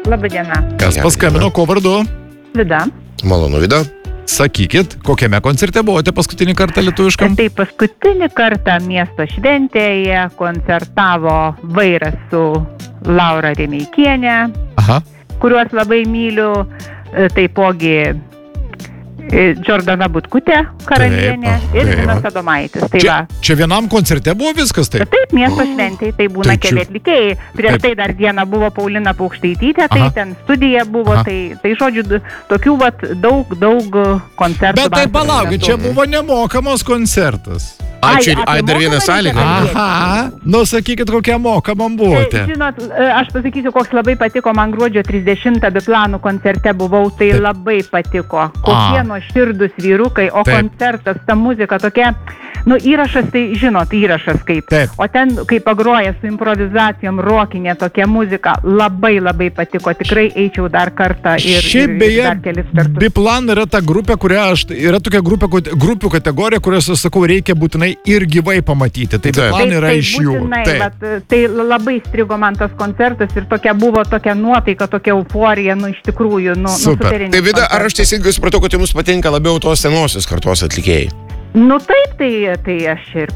Labadiena. Kas paskambino, ko vardu? Vida. Malonu, Vida. Sakykit, kokiame koncerte buvote paskutinį kartą lietuviškam? Tai paskutinį kartą miesto šventėje koncertavo Vairas su Laura Remeikienė, Aha. kuriuos labai myliu, taipogi Džordana Butkutė, karalienė, ir Linas Adomaitis. Tai Čia vienam koncerte buvo viskas taip? Taip, miesto šventėje, tai būna Tai keli atlikėjai. Prieš tai dar dieną buvo Paulina Paukštaitytė, tai ten studija buvo, tai žodžiu, tokių daug koncertų. Bet tai palaukit, čia buvo nemokamas koncertas. Ai, dar vieną sąlygą. Aha, nu sakykit, kokią mokamam buvote. Žinot, aš pasakysiu, koks labai patiko man gruodžio 30 Biplanų koncerte buvau, tai labai patiko. Kokie nuoširdūs vyrukai, o koncertas, ta muzika tokia, įrašas, tai žinot, įrašas kaip. O ten, kai pagroja su improvizacijom, rokinė tokia muzika, labai patiko. Tikrai eičiau dar kartą ir dar kelis kartus. Biplan yra ta grupė, yra tokia grupių kategorija, kurios, aš sakau, reikia būtinai ir gyvai pamatyti. Tai Biplan yra iš jų. Tai labai strigo man tas koncertas ir buvo tokia nuotaika, tokia euforija, iš tikrųjų, superinis. Tai Vida, ar aš teisingai supratau, kad jums patinka labiau tos senosios kartos atlikėjai? Taip, tai aš ir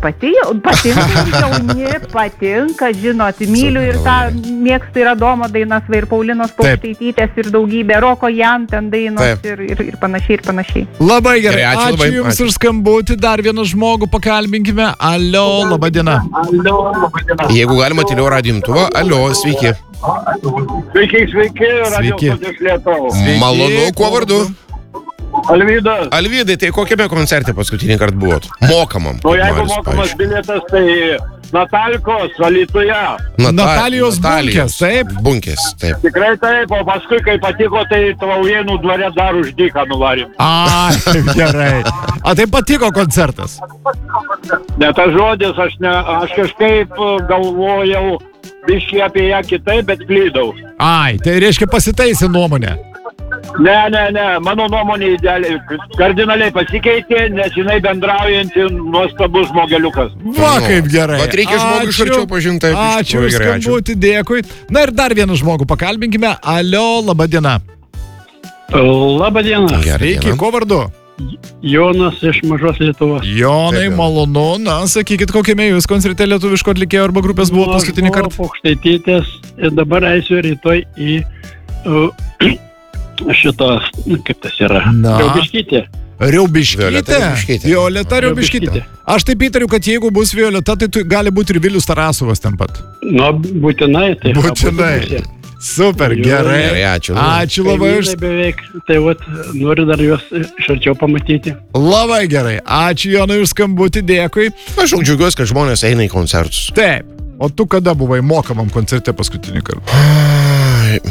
patinka, žinot, myliu ir tą mėgstu ir Adomo dainas, ir Paulinos Paukštaitytės, ir daugybė Roko Jan ten dainos ir panašiai. Labai gerai, ačiū Jums už skambutį, dar vieną žmogų pakalbinkime. Alio, laba diena. Jeigu galima, tyliau radijo imtuvą. Alio, sveiki. Sveiki, radio stotis Lietuvos. Malonu, kuo vardu? Alvydas. Alvydai, tai kokiame koncerte paskutinį kartą buvot? Mokamam. Jeigu mokamas bilietas, tai Natalikos, Alytuje. Natalijos Bunkės, taip? Bunkės, taip. Tikrai taip, o paskui, kai patiko, tai Taujėnų dvare dar už dyką nuvarėm. Gerai. Tai patiko koncertas? Ne tas žodis, aš kažkaip galvojau biškį apie ją kitaip, bet klydau. Tai reiškia pasitaisė nuomonę. Ne, mano nuomonė kardinaliai pasikeitė, nes jinai bendraujanti nuostabus žmogeliukas. Va, kaip gerai. Vat reikia žmogų iš arčiau pažinti. Ačiū už skambutį, dėkui. Na ir dar vieną žmogų pakalbinkime. Alio, laba diena. Labą dieną. Sveiki, ko vardu? Jonas iš Mažos Lietuvos. Jonai, malonu. Na, sakykit, kokiame jūs koncerte lietuviško atlikėjo arba grupės buvo paskutinį kartą? Paukštaitytės ir dabar eisiu rytoj į šitos, kaip tas yra, Riaubiškytė. Riaubiškytė? Violeta Riaubiškytė. Aš taip įtariu, kad jeigu bus Violeta, tai gali būti ir Vilius Tarasovas ten pat. Būtinai. Būtinai. Super, gerai. Ačiū labai už... Tai noriu dar juos iš arčiau pamatyti. Labai gerai. Ačiū Jonai už skambutį, dėkui. Aš džiaugiuosi, kad žmonės eina į koncertus. Taip. O tu kada buvai mokamam koncerte paskutinį kartą?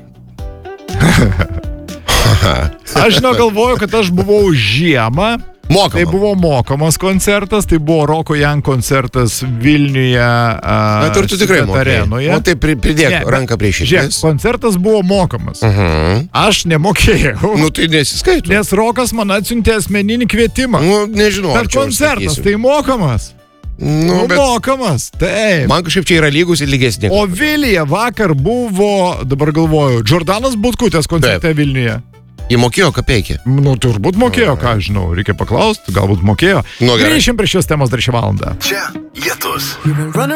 Aš galvoju, kad aš buvau žiemą. Tai buvo mokamas koncertas, tai buvo Roko Jan koncertas Vilniuje. Bet ir tu tikrai mokėjai. O tai pridėk ranką prie širdies. Žiūrėk, koncertas buvo mokamas. Aš nemokėjau. Tai nesiskaito. Nes Rokas man atsiuntė asmeninį kvietimą. Nežinau. Bet koncertas tai mokamas. Mokamas, taip. Man kažkaip čia yra lygus ir lygesnė. O Vilija vakar buvo, dabar galvoju, Džordanas Butkutės koncerte Vilniuje. Jie mokėjo kapeikį? Turbūt mokėjo, ką žinau, reikia paklausti, galbūt mokėjo. Grįšim prie šios temos dar šią valandą. Čia Lietus.